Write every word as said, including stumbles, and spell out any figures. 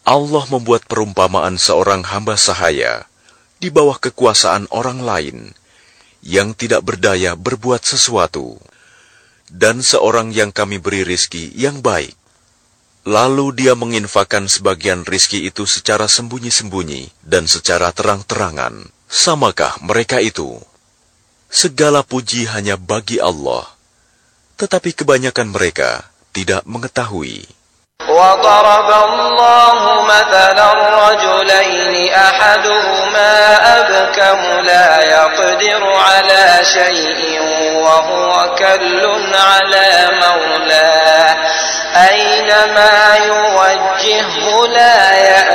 Allah membuat perumpamaan seorang hamba sahaya di bawah kekuasaan orang lain yang tidak berdaya berbuat sesuatu, dan seorang yang kami beri rizki yang baik. Lalu dia menginfakkan sebagian rizki itu secara sembunyi-sembunyi dan secara terang-terangan. Samakah mereka itu? Segala puji hanya bagi Allah, tetapi kebanyakan mereka tidak mengetahui. وضرب الله مثلا رجلين أحدهما أبكم لا يقدر على شيء وهو كل على مولاه أينما يوجهه لا